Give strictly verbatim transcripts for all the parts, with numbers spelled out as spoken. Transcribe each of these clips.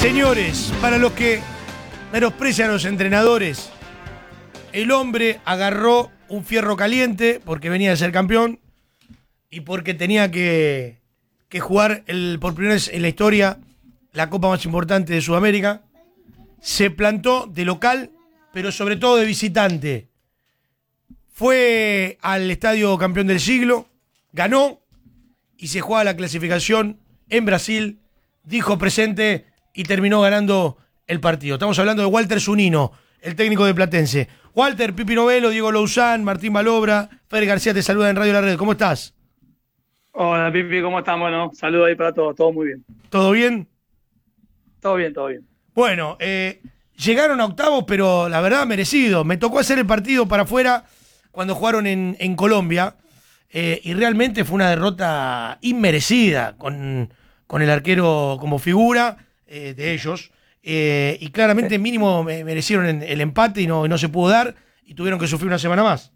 Señores, para los que menosprecian a los entrenadores, el hombre agarró un fierro caliente porque venía de ser campeón y porque tenía que, que jugar el, por primera vez en la historia la copa más importante de Sudamérica. Se plantó de local, pero sobre todo de visitante. Fue al estadio campeón del siglo, ganó y se juega la clasificación en Brasil, dijo presente y terminó ganando el partido. Estamos hablando de Walter Zunino, el técnico de Platense. Walter, Pipi Novelo, Diego Louzán, Martín Malobra, Fede García te saluda en Radio La Red. ¿Cómo estás? Hola Pipi, ¿cómo están? Bueno, saludos ahí para todos, todo muy bien. ¿Todo bien? Todo bien, todo bien. Bueno, eh, llegaron a octavos, pero la verdad merecido. Me tocó hacer el partido para afuera cuando jugaron en, en Colombia eh, y realmente fue una derrota inmerecida con, con el arquero como figura eh, de ellos. Eh, y claramente Sí. mínimo me- merecieron el, el empate y no, y no se pudo dar y tuvieron que sufrir una semana más.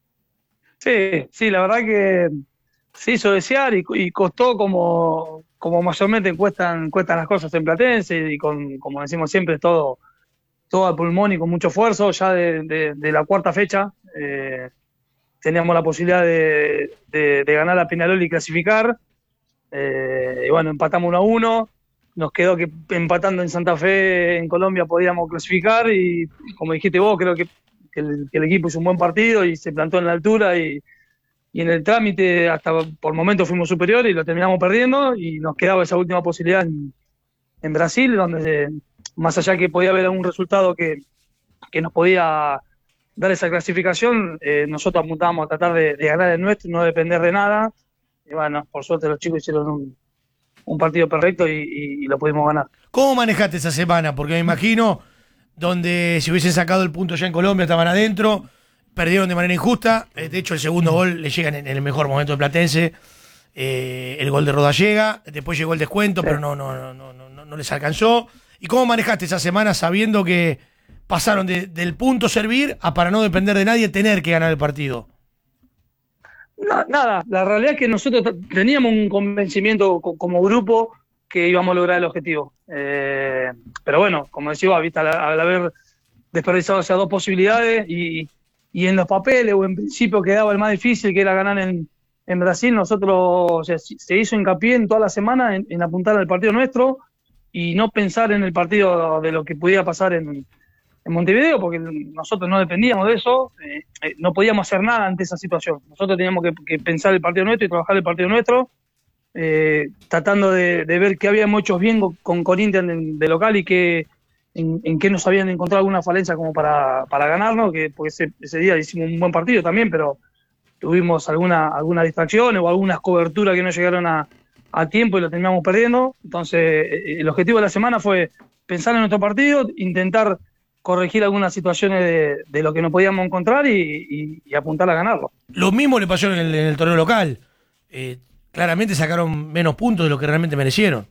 Sí, sí, la verdad que se hizo desear y, y costó como, como mayormente cuestan, cuestan las cosas en Platense y con, como decimos siempre, todo, todo al pulmón y con mucho esfuerzo. Ya de, de- de la cuarta fecha eh, teníamos la posibilidad de, de- de ganar a Peñarol y clasificar. Eh, y bueno, empatamos uno a uno. Nos quedó que empatando en Santa Fe, en Colombia, podíamos clasificar y como dijiste vos, creo que, que el, que el equipo hizo un buen partido y se plantó en la altura y, y en el trámite hasta por momentos fuimos superiores y lo terminamos perdiendo y nos quedaba esa última posibilidad en, en Brasil, donde eh, más allá que podía haber algún resultado que, que nos podía dar esa clasificación, eh, nosotros apuntábamos a tratar de, de ganar el nuestro, no depender de nada. Y bueno, por suerte los chicos hicieron un, un partido perfecto y, y- y lo pudimos ganar. ¿Cómo manejaste esa semana? Porque me imagino donde si hubiesen sacado el punto ya en Colombia estaban adentro, perdieron de manera injusta. Eh, De hecho, el segundo gol le llegan en, en el mejor momento de Platense. Eh, el gol de Rodallega, después llegó el descuento, Sí. pero no, no, no, no, no, no les alcanzó. ¿Y cómo manejaste esa semana sabiendo que pasaron de- del punto servir a para no depender de nadie tener que ganar el partido? Na- nada, la realidad es que nosotros t- teníamos un convencimiento co- como grupo que íbamos a lograr el objetivo. Eh, pero bueno, como decía, ¿viste? Al, al haber desperdiciado esas dos posibilidades y, y en los papeles o en principio quedaba el más difícil, que era ganar en, en Brasil, nosotros, o sea, si- se hizo hincapié en toda la semana en, en apuntar al partido nuestro y no pensar en el partido de lo que pudiera pasar en, en Montevideo, porque nosotros no dependíamos de eso, eh, eh, no podíamos hacer nada ante esa situación. Nosotros teníamos que, que pensar el partido nuestro y trabajar el partido nuestro, eh, tratando de, de ver qué habíamos hecho bien con, con Corinthians de, de local y que, en, en qué nos habían encontrado alguna falencia como para, para ganarnos, que, porque ese, ese día hicimos un buen partido también, pero tuvimos alguna, alguna distracción o algunas coberturas que no llegaron a, a tiempo y lo terminamos perdiendo. Entonces, eh, el objetivo de la semana fue pensar en nuestro partido, intentar corregir algunas situaciones de, de lo que no podíamos encontrar y, y- y apuntar a ganarlo. Lo mismo le pasó en el, en el torneo local. Eh, claramente sacaron menos puntos de lo que realmente merecieron.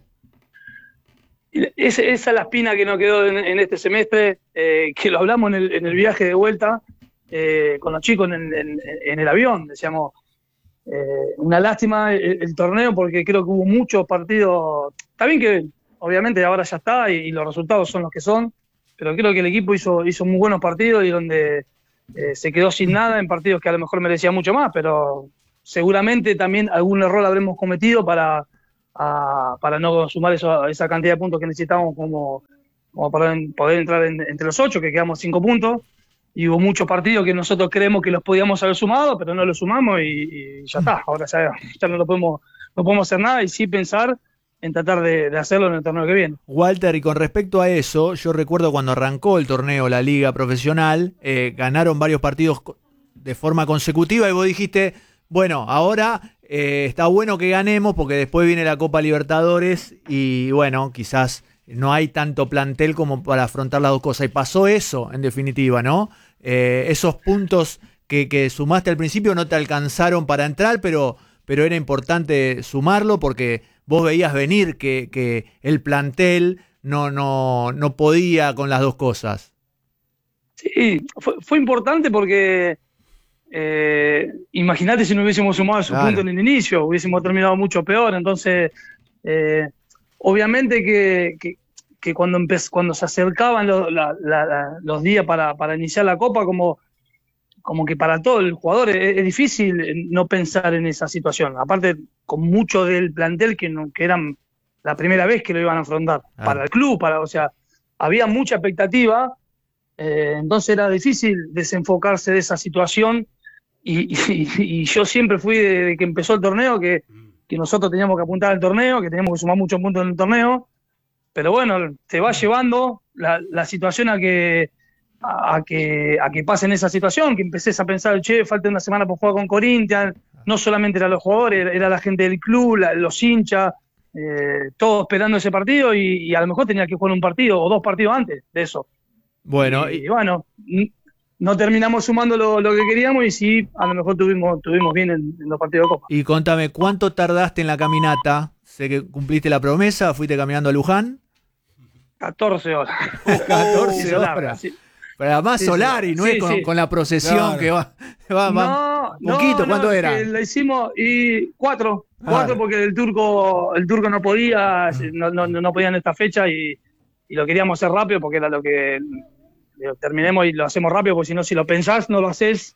Y ese- esa es la espina que nos quedó en, en este semestre, eh, que lo hablamos en el, en el viaje de vuelta eh, con los chicos en, en- en el avión. Decíamos, eh, una lástima el, el torneo porque creo que hubo muchos partidos. Está bien que obviamente ahora ya está y, y los resultados son los que son, pero creo que el equipo hizo, hizo muy buenos partidos y donde eh, se quedó sin nada en partidos que a lo mejor merecía mucho más, pero seguramente también algún error habremos cometido para, a- para no sumar eso, esa cantidad de puntos que necesitamos como, como para en- poder entrar en- entre los ocho, que quedamos cinco puntos. Y hubo muchos partidos que nosotros creemos que los podíamos haber sumado, pero no los sumamos y, y ya está. Ahora ya, ya no lo podemos, no podemos hacer nada y sí pensar en tratar de, de hacerlo en el torneo que viene. Walter, y con respecto a eso, yo recuerdo cuando arrancó el torneo, la liga profesional, eh, ganaron varios partidos co- de forma consecutiva y vos dijiste, bueno, ahora eh, está bueno que ganemos porque después viene la Copa Libertadores y bueno, quizás no hay tanto plantel como para afrontar las dos cosas. Y pasó eso, en definitiva, ¿no? Eh, esos puntos que, que sumaste al principio no te alcanzaron para entrar, pero, pero era importante sumarlo porque vos veías venir que, que el plantel no, no, no podía con las dos cosas. Sí, fue, fue importante porque eh, imagínate si no hubiésemos sumado esos Claro. puntos en el inicio, hubiésemos terminado mucho peor. Entonces, eh, obviamente que, que, que cuando, empe- cuando se acercaban lo- la- la- la- los días para, para iniciar la Copa, como, como que para todo el jugador es, es difícil no pensar en esa situación. Aparte, con mucho del plantel que, no, que eran la primera vez que lo iban a afrontar, Ah. para el club, para, o sea, había mucha expectativa, eh, entonces era difícil desenfocarse de esa situación. Y, y, y yo siempre fui desde que empezó el torneo que, que nosotros teníamos que apuntar al torneo, que teníamos que sumar muchos puntos en el torneo, pero bueno, te va llevando la, la situación a que, a, a que a que pasen esa situación, que empecés a pensar, che, falta una semana por jugar con Corinthians, no solamente eran los jugadores, era, era la gente del club, la, los hinchas, eh, todos esperando ese partido y, y a lo mejor tenía que jugar un partido o dos partidos antes de eso. Bueno, y, y- y bueno, n- no terminamos sumando lo, lo que queríamos y sí, a lo mejor tuvimos, tuvimos bien en, en los partidos de Copa. y contame, ¿cuánto tardaste en la caminata? Sé que cumpliste la promesa, fuiste caminando a Luján. catorce horas. catorce Sí, larga, horas. sí. Pero además Sí, solar sí. y no Sí, es con, sí. con la procesión Claro. que va. va, va No, no, poquito, ¿cuánto no, era? que la hicimos y cuatro, Ah. cuatro porque el turco, el turco no podía, no, no, no podía en esta fecha y, y lo queríamos hacer rápido porque era lo que lo terminemos y lo hacemos rápido porque si no, si lo pensás, no lo haces.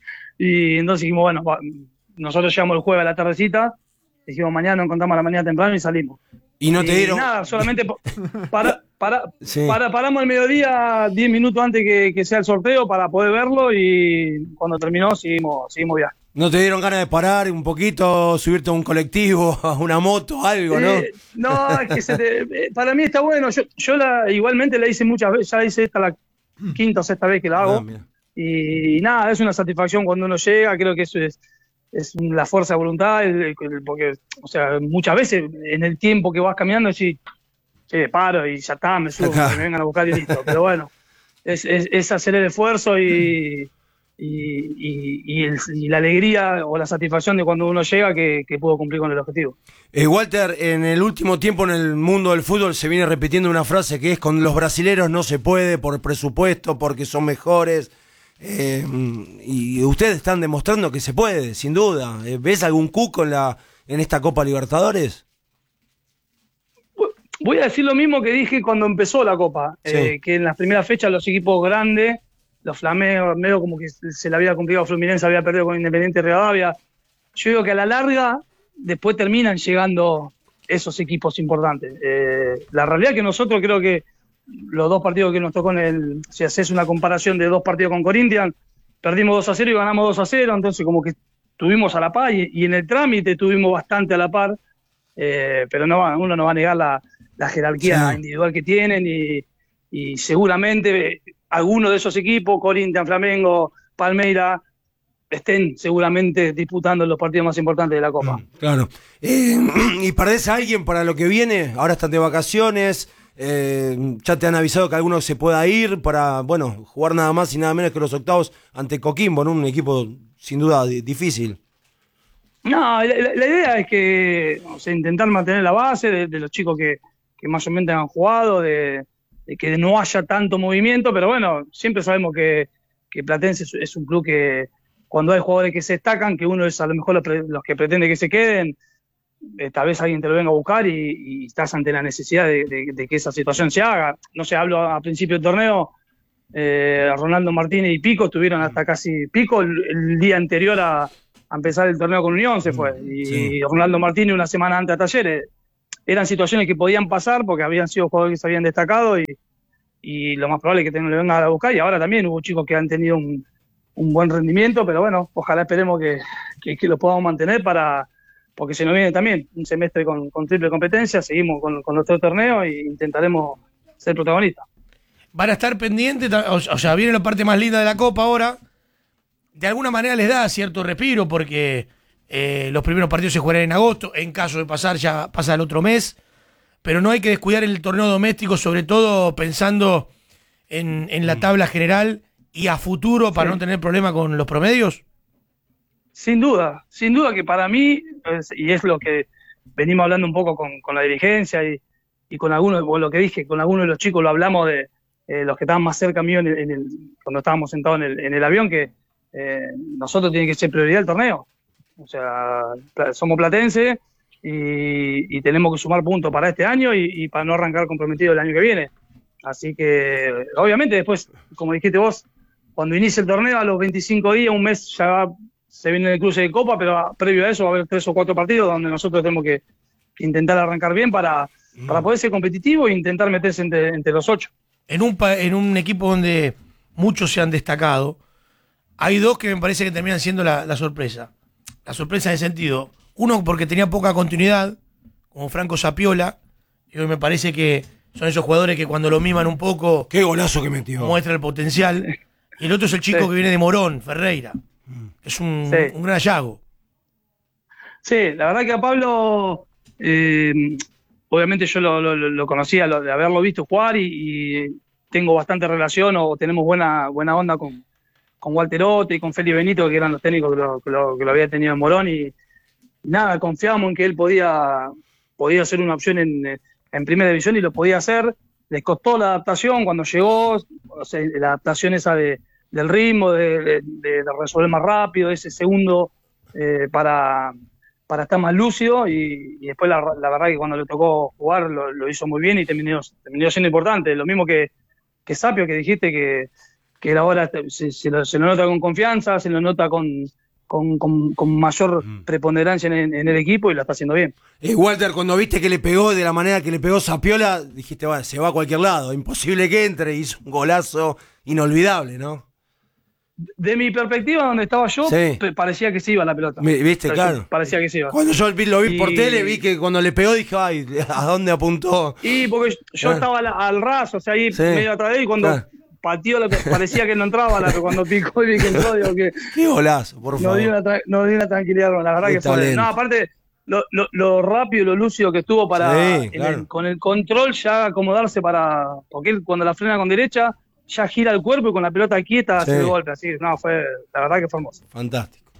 Y entonces dijimos, bueno, va, nosotros llegamos el jueves a la tardecita, dijimos mañana nos encontramos a la mañana temprano y salimos. Y no te Y dieron. nada, solamente po- para, para, Sí. para, paramos el mediodía, diez minutos antes que, que sea el sorteo para poder verlo y cuando terminó seguimos, seguimos viaje. ¿No te dieron ganas de parar un poquito, subirte a un colectivo, a una moto, algo, no? Eh, no, es que se te- eh, para mí está bueno. Yo, yo la, igualmente la hice muchas veces, ya la hice esta la quinta o sexta vez que la hago. Ah, mira. y, y nada, es una satisfacción cuando uno llega, creo que eso es, es la fuerza de voluntad, el- el- porque, o sea, muchas veces en el tiempo que vas caminando decís, che, paro y ya está, me subo, Acá. que me vengan a buscar y listo. Pero bueno, es, es, es hacer el esfuerzo y, y, y, y el- y la alegría o la satisfacción de cuando uno llega que, que pudo cumplir con el objetivo. Eh, Walter, en el último tiempo en el mundo del fútbol se viene repitiendo una frase que es: con los brasileros no se puede por presupuesto, porque son mejores. Eh, y ustedes están demostrando que se puede, sin duda. Eh, ¿Ves algún cuco en, la, en esta Copa Libertadores? Voy a decir lo mismo que dije cuando empezó la Copa, Sí. eh, que en las primeras fechas los equipos grandes, los Flamengo, medio como que se le había complicado, Fluminense había perdido con Independiente Rivadavia. Yo digo que a la larga después terminan llegando esos equipos importantes. Eh, la realidad es que nosotros creo que los dos partidos que nos tocó en el, si haces una comparación de dos partidos con Corinthians, perdimos dos a cero y ganamos dos a cero, entonces como que estuvimos a la par y, y en el trámite estuvimos bastante a la par, eh, pero no va- uno no va a negar la, la jerarquía Sí. individual que tienen y, y seguramente algunos de esos equipos, Corinthians, Flamengo, Palmeira, estén seguramente disputando los partidos más importantes de la Copa. Mm, claro. Eh, ¿Y perdés a alguien para lo que viene? Ahora están de vacaciones. Eh, ya te han avisado que alguno se pueda ir para, bueno, jugar nada más y nada menos que los octavos ante Coquimbo, ¿no? Un equipo sin duda di- difícil. No, la, la- la idea es que, o sea, intentar mantener la base de, de los chicos que, que más o menos han jugado, de, de que no haya tanto movimiento, pero bueno, siempre sabemos que, que Platense es, es un club que cuando hay jugadores que se destacan, que uno es a lo mejor los, pre- los que pretende que se queden, eh, tal vez alguien te lo venga a buscar y, y estás ante la necesidad de, de- de que esa situación se haga. No sé, hablo a, a principio del torneo, eh, Ronaldo Martínez y Pico estuvieron hasta casi Pico el, el día anterior a, a empezar el torneo con Unión se fue, y Sí. Ronaldo Martínez una semana antes a Talleres. Eran situaciones que podían pasar porque habían sido jugadores que se habían destacado y, y lo más probable es que te- le vengan a buscar, y ahora también hubo chicos que han tenido un, un buen rendimiento, pero bueno, ojalá esperemos que, que, que lo podamos mantener para porque se nos viene también un semestre con, con triple competencia, seguimos con, con nuestro torneo e intentaremos ser protagonistas. Van a estar pendientes, ta- o, o sea, viene la parte más linda de la Copa ahora. De alguna manera les da cierto respiro porque eh, los primeros partidos se jugarán en agosto, en caso de pasar ya pasa el otro mes, pero no hay que descuidar el torneo doméstico, sobre todo pensando en, en la tabla general y a futuro para Sí. no tener problema con los promedios. Sin duda, sin duda que para mí, es- y es lo que venimos hablando un poco con, con la dirigencia y, y con algunos, o lo que dije, con algunos de los chicos lo hablamos de eh, los que estaban más cerca mío en el, en el- cuando estábamos sentados en el, en el avión, que eh, nosotros tiene que ser prioridad el torneo. O sea, pla- somos platense, y, y tenemos que sumar puntos para este año y, y para no arrancar comprometido el año que viene. Así que, obviamente, después, como dijiste vos, cuando inicie el torneo, a los veinticinco días, un mes, ya va, se viene el cruce de Copa, pero previo a eso va a haber tres o cuatro partidos donde nosotros tenemos que intentar arrancar bien para, mm. para poder ser competitivo e intentar meterse entre, entre los ocho. En un, en un equipo donde muchos se han destacado, hay dos que me parece que terminan siendo la, la sorpresa. La sorpresa en el sentido, uno porque tenía poca continuidad, como Franco Sapiola, y hoy me parece que son esos jugadores que cuando lo miman un poco... ¡Qué golazo que metió! Muestra el potencial. Y el otro es el chico sí. que viene de Morón, Ferreira. Es un, sí. un gran hallazgo. Sí, la verdad que a Pablo, eh, obviamente yo lo, lo, lo conocía lo, de haberlo visto jugar y, y tengo bastante relación o tenemos buena, buena onda con, con Walter Otto y con Félix Benito, que eran los técnicos que lo, que lo, que lo había tenido en Morón. Y, y nada, confiábamos en que él podía, podía ser una opción en, en primera división y lo podía hacer. Les costó la adaptación cuando llegó, o sea, la adaptación esa de, del ritmo, de, de, de resolver más rápido, ese segundo eh, para, para estar más lúcido y, y después la, la verdad que cuando le tocó jugar lo, lo hizo muy bien y terminó, terminó siendo importante. Lo mismo que, que Sapio, que dijiste que, que él ahora se, se, lo, se lo nota con confianza, se lo nota con... Con, con, con mayor preponderancia en, en el equipo y lo está haciendo bien. Eh, Walter, cuando viste que le pegó de la manera que le pegó Sapiola, dijiste, bueno, se va a cualquier lado, imposible que entre, hizo un golazo inolvidable, ¿no? De mi perspectiva, donde estaba yo, sí. parecía que se iba la pelota. ¿Viste? O sea, claro. Parecía que se iba. Cuando yo lo vi y... por tele, vi que cuando le pegó, dije, ay, ¿a dónde apuntó? Y porque yo ah. estaba al, al ras, o sea, ahí sí. medio atrás de él, y cuando... Ah. Pateó, lo que parecía que no entraba, la, cuando picó y vi que entró, digo que... ¡Qué golazo, por favor! No dio una, no dio una tranquilidad, la verdad Qué que fue... No, aparte, lo, lo, lo rápido y lo lúcido que estuvo para... Sí, claro. el, con el control ya acomodarse para... Porque él cuando la frena con derecha, ya gira el cuerpo y con la pelota quieta sí. hace el golpe, así. No, fue... La verdad que fue hermoso. Fantástico.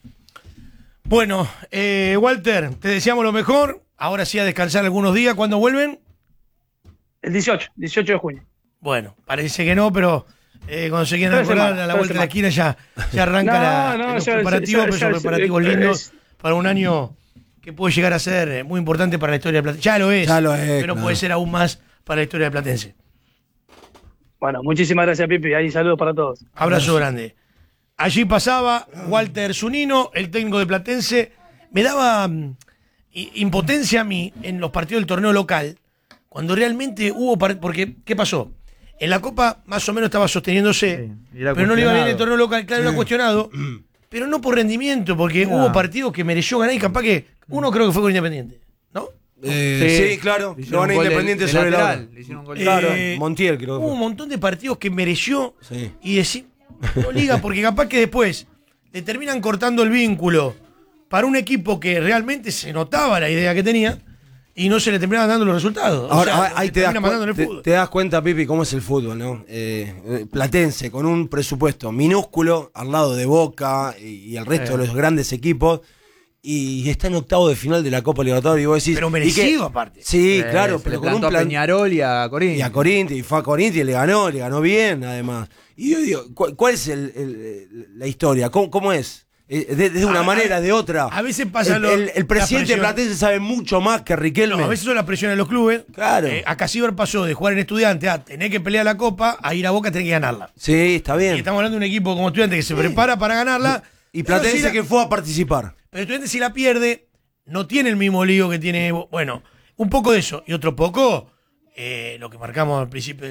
Bueno, eh, Walter, te deseamos lo mejor. Ahora sí a descansar algunos días. ¿Cuándo vuelven? El dieciocho, dieciocho de junio. Bueno, parece que no, pero eh, cuando se quieran acordar a la vuelta de la esquina ya, ya arranca no, la, no, los ya, preparativos, ya, ya, pero son preparativos ya, lindos es, para un año que puede llegar a ser muy importante para la historia de Platense. Ya lo es, ya lo es pero claro. puede ser aún más para la historia de Platense. Bueno, muchísimas gracias, Pipi. Ahí saludos para todos. Abrazo grande. Allí pasaba Walter Zunino, el técnico de Platense. Me daba um, impotencia a mí en los partidos del torneo local, cuando realmente hubo... Porque, ¿qué pasó? En la Copa más o menos estaba sosteniéndose, sí, pero no le iba bien el torneo local, claro, sí. era cuestionado, pero no por rendimiento, porque no. hubo partidos que mereció ganar y capaz que uno creo que fue con Independiente, ¿no? Eh, sí, sí, claro, lo van a Independiente de, sobre la le hicieron un gol. Claro, eh, Montiel creo. Hubo un montón de partidos que mereció sí. y decir, no liga, porque capaz que después le terminan cortando el vínculo para un equipo que realmente se notaba la idea que tenía, y no se le terminaban dando los resultados. Ahora, o sea, ahí te das, te, te das cuenta, Pipi, cómo es el fútbol, ¿no? Eh, Platense, con un presupuesto minúsculo, al lado de Boca y, y el resto eh. de los grandes equipos, y está en octavo de final de la Copa Libertadores. Y vos decís, pero merecido, que, aparte. Sí, eh, claro, pero con un plan. A Peñarol y a Corinthians. Y a Corinthians, y fue a Corinthians y le ganó, le ganó bien, además. Y yo digo, ¿cuál, cuál es el, el, la historia? ¿Cómo, cómo es? De, de una a, manera, de otra. A veces pasa el, lo, el, el presidente de Platense sabe mucho más que Riquelme. No, a veces son las presiones de los clubes. Claro. Eh, a Casíbar pasó de jugar en Estudiante a tener que pelear la Copa, a ir a Boca a tener que ganarla. Sí, está bien. Y estamos hablando de un equipo como Estudiante que se sí. prepara para ganarla. Y Platense si la, que fue a participar. Pero Estudiante si la pierde, no tiene el mismo lío que tiene. Bueno, un poco de eso. Y otro poco, eh, lo que marcamos al principio